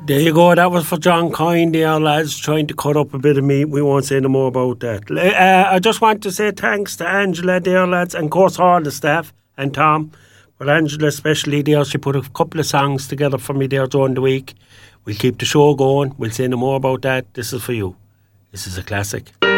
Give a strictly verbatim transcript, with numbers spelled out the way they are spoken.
There you go. That was for John Coyne there, lads, trying to cut up a bit of meat. We won't say no more about that. Uh, I just want to say thanks to Angela there, lads, and of course all the staff, and Tom. But Angela especially there, she put a couple of songs together for me there during the week. We'll keep the show going. We'll say no more about that. This is for you. This is a classic.